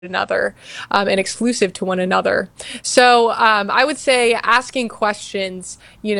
another and exclusive to one another. So I would say asking questions,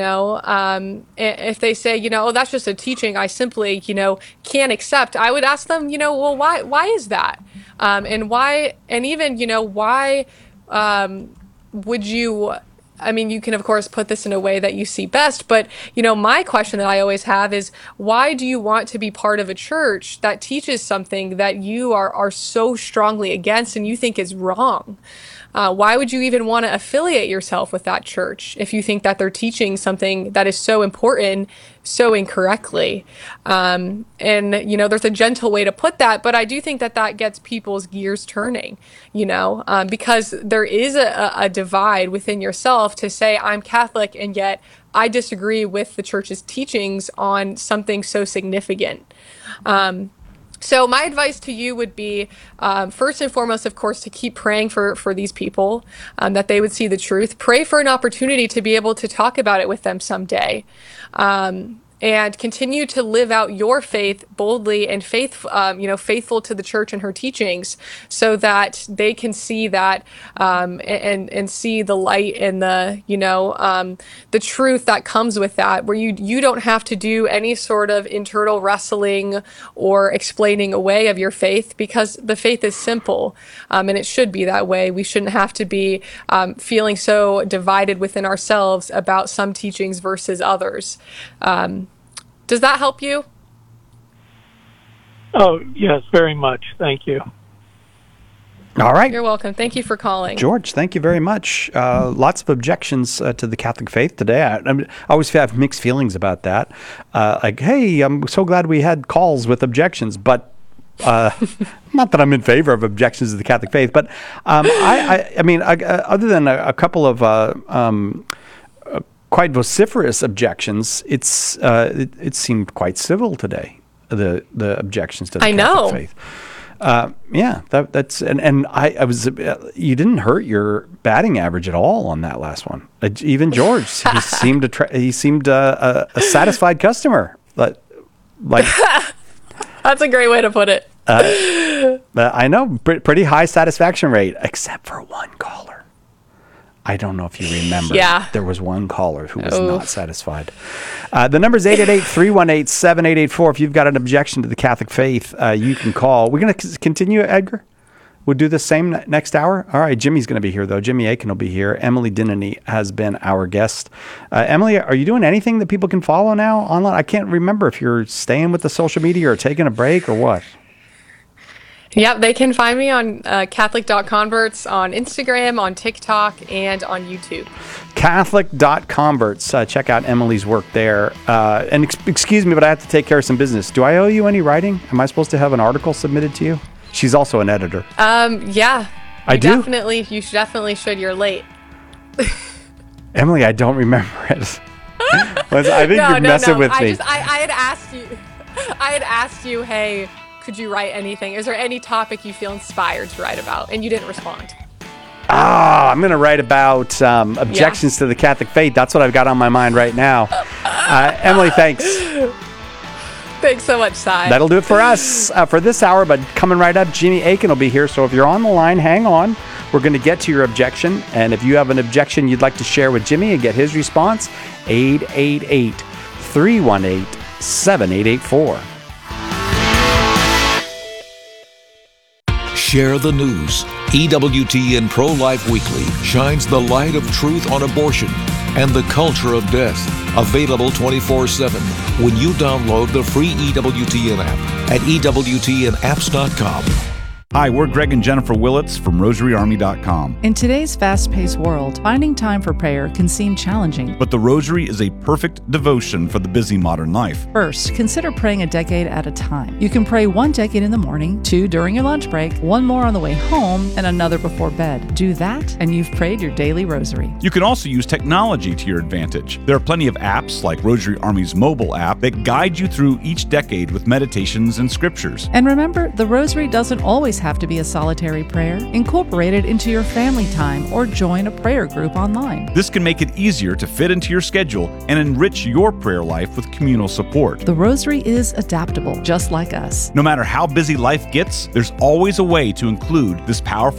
if they say, oh, that's just a teaching I simply, can't accept, I would ask them, well, why is that? And why, and even, why would you, I mean, you can, of course, put this in a way that you see best, but, my question that I always have is, why do you want to be part of a church that teaches something that you are so strongly against and you think is wrong? Why would you even want to affiliate yourself with that church if you think that they're teaching something that is so important so incorrectly? And, there's a gentle way to put that, but I do think that gets people's gears turning, because there is a divide within yourself to say, I'm Catholic, and yet I disagree with the church's teachings on something so significant. So my advice to you would be, first and foremost, of course, to keep praying for these people, that they would see the truth. Pray for an opportunity to be able to talk about it with them someday. And continue to live out your faith boldly and faithful to the church and her teachings, so that they can see that and see the light and the truth that comes with that, where you don't have to do any sort of internal wrestling or explaining away of your faith, because the faith is simple, and it should be that way. We shouldn't have to be feeling so divided within ourselves about some teachings versus others. Does that help you? Oh, yes, very much. Thank you. All right. You're welcome. Thank you for calling. George, thank you very much. Lots of objections to the Catholic faith today. I always have mixed feelings about that. Hey, I'm so glad we had calls with objections, but not that I'm in favor of objections to the Catholic faith, but other than a couple of quite vociferous objections, it seemed quite civil today, the objections to the Catholic faith. That's and I was you didn't hurt your batting average at all on that last one. Even George, he seemed a satisfied customer. Like that's a great way to put it. I know, pretty high satisfaction rate, except for one caller. I don't know if you remember. Yeah. There was one caller who was not satisfied. The number is 888-318-7884. If you've got an objection to the Catholic faith, you can call. We're going to continue, Edgar? We'll do the same next hour? All right, Jimmy's going to be here, though. Jimmy Akin will be here. Emily Dinany has been our guest. Emily, are you doing anything that people can follow now online? I can't remember if you're staying with the social media or taking a break or what. Yep, they can find me on Catholic.converts on Instagram, on TikTok, and on YouTube. Catholic.converts. Check out Emily's work there. And excuse me, but I have to take care of some business. Do I owe you any writing? Am I supposed to have an article submitted to you? She's also an editor. Yeah. I do? You definitely should. You're late. Emily, I don't remember it. I think you're messing with me. I had asked you, hey, could you write anything? Is there any topic you feel inspired to write about? And you didn't respond. I'm going to write about objections to the Catholic faith. That's what I've got on my mind right now. Emily, thanks. Thanks so much, Cy. That'll do it for us for this hour, but coming right up, Jimmy Akin will be here. So if you're on the line, hang on. We're going to get to your objection. And if you have an objection you'd like to share with Jimmy and get his response, 888-318-7884. Share the news. EWTN Pro-Life Weekly shines the light of truth on abortion and the culture of death. Available 24/7 when you download the free EWTN app at EWTNapps.com. Hi, we're Greg and Jennifer Willits from RosaryArmy.com. In today's fast-paced world, finding time for prayer can seem challenging. But the Rosary is a perfect devotion for the busy modern life. First, consider praying a decade at a time. You can pray 1 decade in the morning, 2 during your lunch break, 1 more on the way home, and another before bed. Do that, and you've prayed your daily rosary. You can also use technology to your advantage. There are plenty of apps, like Rosary Army's mobile app, that guide you through each decade with meditations and scriptures. And remember, the rosary doesn't always have to be a solitary prayer. Incorporate it into your family time or join a prayer group online. This can make it easier to fit into your schedule and enrich your prayer life with communal support. The Rosary is adaptable, just like us. No matter how busy life gets, there's always a way to include this powerful